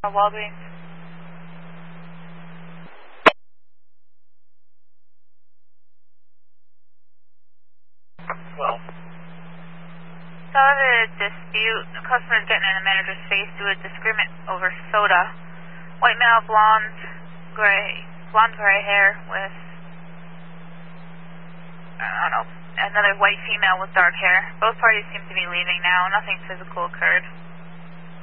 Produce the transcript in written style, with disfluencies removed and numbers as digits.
Walgreens. Well, Saw the dispute. The customer's getting in the manager's face due to disagreement over soda. White male, blonde gray hair with, I don't know, another white female with dark hair. Both parties seem to be leaving now. Nothing physical occurred.